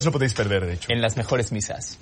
No podéis perder, de hecho. En las mejores misas.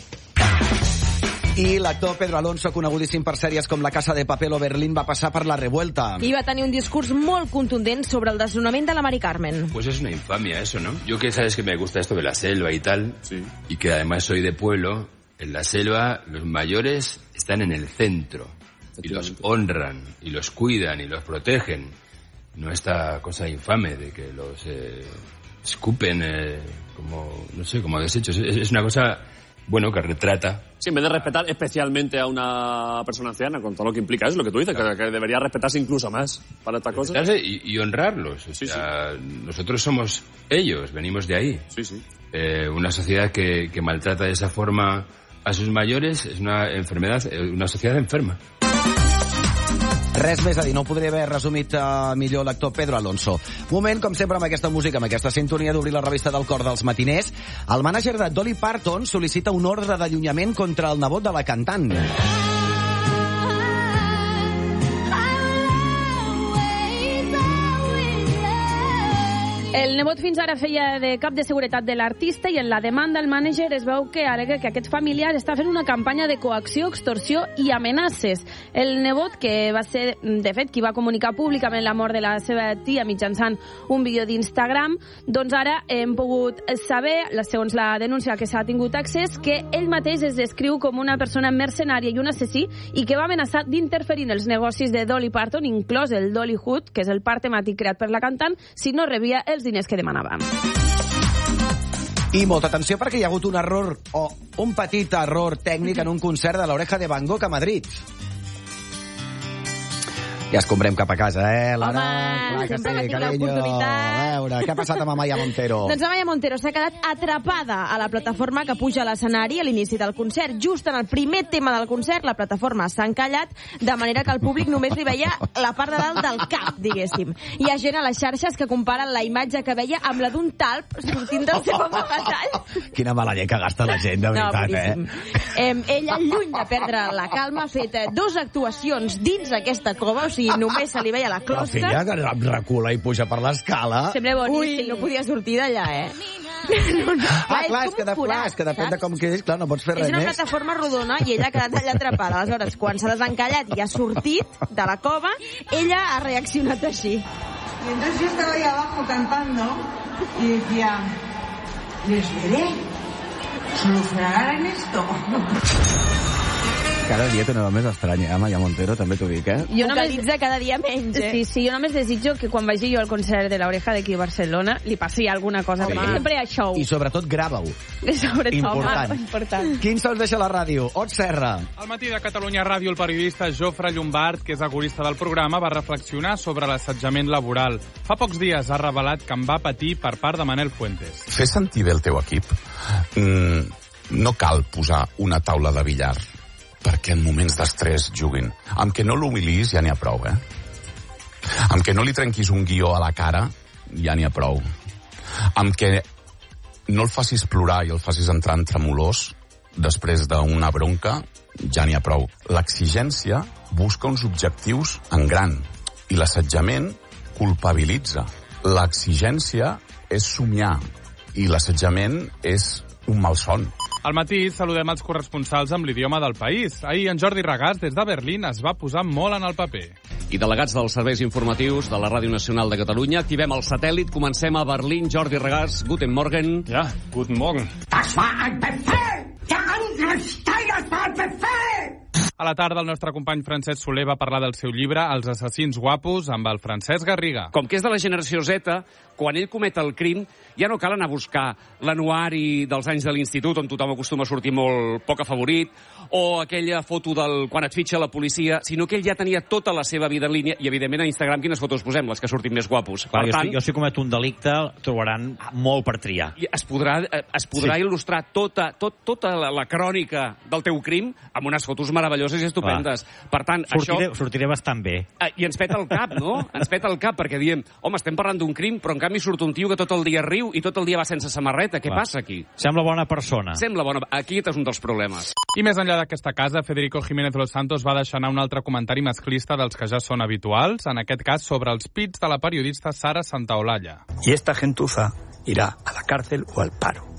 I l'actor Pedro Alonso, conegudíssim per sèries com La Casa de Papel o Berlín, va passar per La Revuelta. I va tenir un discurs molt contundent sobre el desnonament de la Mari Carmen. Pues es una infamia eso, ¿no? Yo que sabes que me gusta esto de la selva y tal, sí. Y que además soy de pueblo, en la selva los mayores están en el centro y los honran y los cuidan y los protegen. No esta cosa infame de que los escupen como, no sé, como desechos. Es una cosa... Bueno, que retrata. Sí, en vez de respetar especialmente a una persona anciana, con todo lo que implica, es lo que tú dices, claro. que debería respetarse incluso más para esta cosa. Y honrarlos. O sea, nosotros somos ellos, venimos de ahí. Sí, sí. Una sociedad que maltrata de esa forma a sus mayores es una enfermedad, una sociedad enferma. Res més a dir, no ho podria haver resumit millor l'actor Pedro Alonso. Moment, com sempre, amb aquesta música, amb aquesta sintonia d'obrir la revista del cor dels matiners, el mànager de Dolly Parton sol·licita un ordre d'allunyament contra el nebot de la cantant. El nebot fins ara feia de cap de seguretat de l'artista i en la demanda el mànager es veu que alega que aquest familiar està fent una campanya de coacció, extorsió i amenaces. El nebot, que va ser, de fet, qui va comunicar públicament la mort de la seva tia mitjançant un vídeo d'Instagram, doncs ara hem pogut saber, segons la denúncia que s'ha tingut accés, que ell mateix es descriu com una persona mercenària i un assassí i que va amenaçar d'interferir en els negocis de Dolly Parton, inclòs el Dollywood, que és el parc temàtic creat per la cantant, si no rebia els diners que demanava. I molta atenció perquè hi ha hagut un error o un petit error tècnic en un concert de l'Oreja de Van Gogh a Madrid. Ja escombrem cap a casa, Lara? Home, sempre que tinc l'oportunitat. A veure, què ha passat amb Amaya Montero? Doncs Amaya Montero s'ha quedat atrapada a la plataforma que puja a l'escenari a l'inici del concert. Just en el primer tema del concert, la plataforma s'ha encallat, de manera que el públic només li veia la part de dalt del cap, diguéssim. Hi ha gent a les xarxes que comparen la imatge que veia amb la d'un talp sortint del seu amagatall. Quina mala llet que gasta la gent, de veritat, Ella, lluny de perdre la calma, ha fet 2 actuacions dins aquesta cova, o sigui, només se li veia la closca. La filla que recula i puja per l'escala. Sembla boníssim, no podia sortir d'allà, Clar, és que depèn de com quedis, clar, no pots fer res més. És una plataforma rodona i ella ha quedat allà atrapada. Aleshores, quan s'ha desencallat i ha sortit de la cova, ella ha reaccionat així. Y entonces yo estaba ahí abajo cantando y decía, ¿les veré? ¿Solucionarán esto? Cada dia té una més estranya, Amaya Montero, també t'ho dic, Jo vocalitza cada dia menys, Sí, jo només desitjo que quan vagi jo al concert de l'Oreja d'aquí a Barcelona li passi alguna cosa, perquè sempre hi ha show. I sobretot grava-ho. Important. Qui ens els deixa a la ràdio? Ot Serra. Al matí de Catalunya Ràdio, el periodista Jofre Llombard, que és agorista del programa, va reflexionar sobre l'assetjament laboral. Fa pocs dies ha revelat que en va patir per part de Manel Fuentes. Fes sentir bé el teu equip. No cal posar una taula de billar perquè en moments d'estrès juguin. Amb que no l'humilis ja n'hi ha prou, Amb que no li trenquis un guió a la cara ja n'hi ha prou. Amb que no el facis plorar i el facis entrar en tremolors després d'una bronca ja n'hi ha prou. L'exigència busca uns objectius en gran i l'assetjament culpabilitza. L'exigència és somiar i l'assetjament és un malson. Al matí saludem els corresponsals amb l'idioma del país. Ahir en Jordi Regàs, des de Berlín, es va posar molt en el paper. I delegats dels serveis informatius de la Ràdio Nacional de Catalunya, activem el satèl·lit, comencem a Berlín. Jordi Regàs, guten Morgen. Ja, guten Morgen. Das war ein Befehl! Der Angriff steigert war ein Befehl! A la tarda, el nostre company Francesc Soler va parlar del seu llibre Els assassins guapos amb el Francesc Garriga. Com que és de la generació Z, quan ell comet el crim, ja no cal anar a buscar l'anuari dels anys de l'institut, on tothom acostuma a sortir molt poc afavorit, o aquella foto del quan et fitxa la policia, sinó que ell ja tenia tota la seva vida en línia, i evidentment a Instagram quines fotos posem? Les que surtin més guapos. Clar, per tant, jo si cometo un delicte, trobaran molt per triar. I es podrà il·lustrar tota la crònica del teu crim amb unes fotos meravelloses i estupendes. Per tant, sortiré bastant bé. I ens peta el cap, no? Ens peta el cap perquè diem, home, estem parlant d'un crim, però en canvi surt un tio que tot el dia riu i tot el dia va sense samarreta. Què passa aquí? Sembla bona persona. Aquest és un dels problemes. I més enllà d'aquesta casa, Federico Jiménez Los Santos va deixar anar un altre comentari masclista dels que ja són habituals, en aquest cas sobre els pits de la periodista Sara Santaolalla. Y esta gentuza irá a la cárcel o al paro.